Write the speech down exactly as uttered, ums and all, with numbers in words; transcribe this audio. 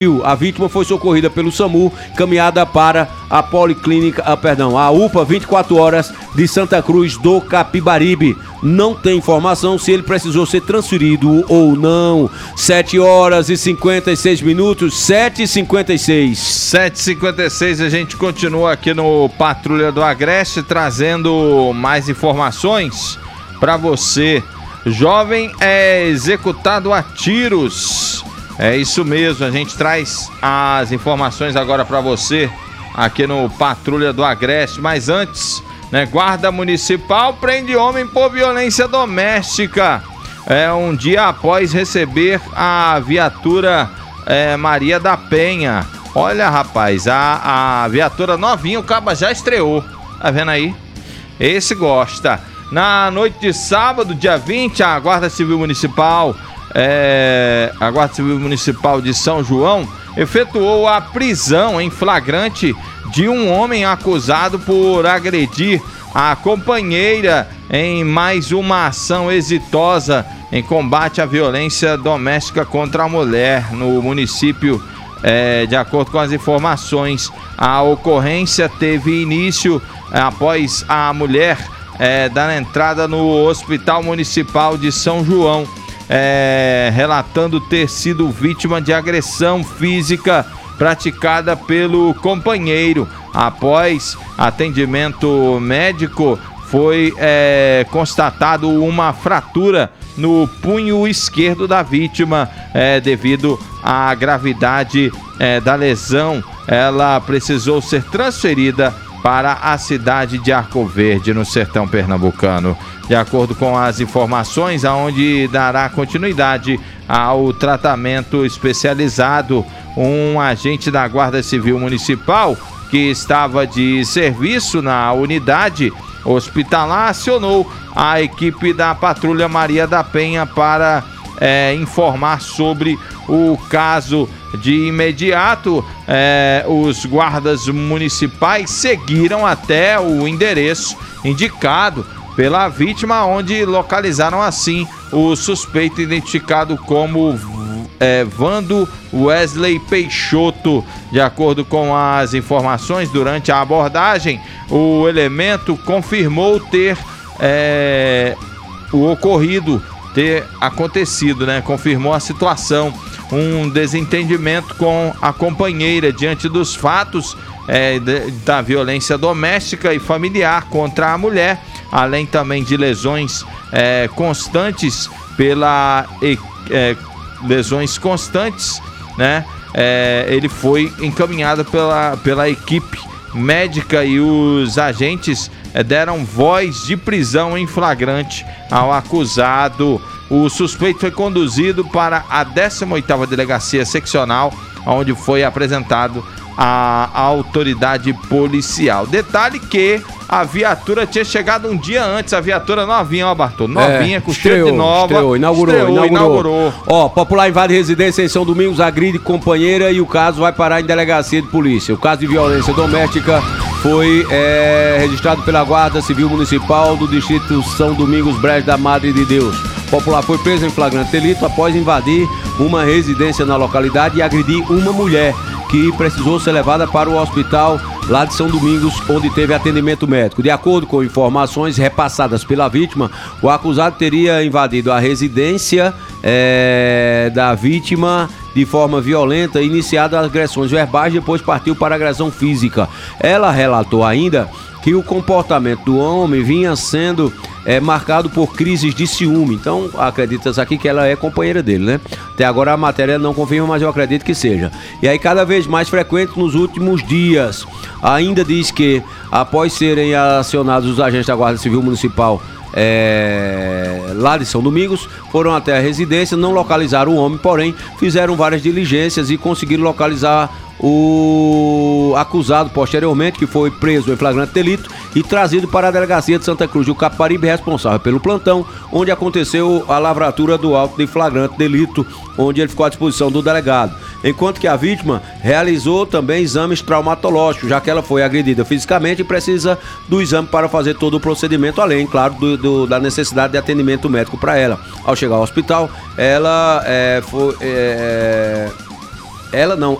A vítima foi socorrida pelo SAMU, caminhada para a Policlínica, ah, perdão, a U P A vinte e quatro horas de Santa Cruz do Capibaribe. Não tem informação se ele precisou ser transferido ou não. sete horas e cinquenta e seis minutos, sete e cinquenta e seis. sete e cinquenta e seis, a gente continua aqui no Patrulha do Agreste, trazendo mais informações para você. Jovem é executado a tiros. É isso mesmo, a gente traz as informações agora para você aqui no Patrulha do Agreste. Mas antes, né, Guarda Municipal prende homem por violência doméstica. É um dia após receber a viatura é, Maria da Penha. Olha, rapaz, a, a viatura novinha, o caba já estreou. Tá vendo aí? Esse gosta. Na noite de sábado, dia vinte, a Guarda Civil Municipal... É, a Guarda Civil Municipal de São João efetuou a prisão em flagrante de um homem acusado por agredir a companheira em mais uma ação exitosa em combate à violência doméstica contra a mulher no município. É, de acordo com as informações, a ocorrência teve início após a mulher é, dar entrada no Hospital Municipal de São João. É, relatando ter sido vítima de agressão física praticada pelo companheiro. Após atendimento médico, foi é, constatado uma fratura no punho esquerdo da vítima. É, devido à gravidade é, da lesão, ela precisou ser transferida para a cidade de Arco Verde, no sertão pernambucano. De acordo com as informações, aonde dará continuidade ao tratamento especializado, um agente da Guarda Civil Municipal que estava de serviço na unidade hospitalar acionou a equipe da Patrulha Maria da Penha para é, informar sobre o caso. De imediato, é, os guardas municipais seguiram até o endereço indicado pela vítima, onde localizaram assim o suspeito identificado como é, Vando Wesley Peixoto. De acordo com as informações, durante a abordagem, o elemento confirmou ter é, o ocorrido, ter acontecido, né? Confirmou a situação. Um desentendimento com a companheira diante dos fatos é, de, da violência doméstica e familiar contra a mulher, além também de lesões é, constantes pela é, lesões constantes, né? É, ele foi encaminhado pela, pela equipe médica e os agentes é, deram voz de prisão em flagrante ao acusado. O suspeito foi conduzido para a décima oitava Delegacia Seccional, onde foi apresentado à autoridade policial. Detalhe que a viatura tinha chegado um dia antes, a viatura novinha, ó, Bartô, novinha, é, com cheiro de nova. Estreou, inaugurou, estreou, inaugurou. inaugurou. Ó, popular invade residência em São Domingos, agride companheira e o caso vai parar em delegacia de polícia. O caso de violência doméstica foi é, registrado pela Guarda Civil Municipal do Distrito São Domingos, Brejo da Madre de Deus. Popular foi preso em flagrante delito após invadir uma residência na localidade e agredir uma mulher que precisou ser levada para o hospital lá de São Domingos, onde teve atendimento médico. De acordo com informações repassadas pela vítima, o acusado teria invadido a residência é, da vítima de forma violenta e iniciado agressões verbais, depois partiu para agressão física. Ela relatou ainda que o comportamento do homem vinha sendo é, marcado por crises de ciúme. Então, acredita-se aqui que ela é companheira dele, né? Até agora a matéria não confirma, mas eu acredito que seja. E aí, cada vez mais frequente nos últimos dias. Ainda diz que, após serem acionados os agentes da Guarda Civil Municipal É, lá de São Domingos, foram até a residência, não localizaram o homem, porém fizeram várias diligências e conseguiram localizar o acusado posteriormente, que foi preso em flagrante delito e trazido para a delegacia de Santa Cruz do Capibaribe, responsável pelo plantão, onde aconteceu a lavratura do auto de flagrante delito, onde ele ficou à disposição do delegado. Enquanto que a vítima realizou também exames traumatológicos, já que ela foi agredida fisicamente e precisa do exame para fazer todo o procedimento, além, claro, do, do, da necessidade de atendimento médico para ela. Ao chegar ao hospital, ela é, foi... É, ela não,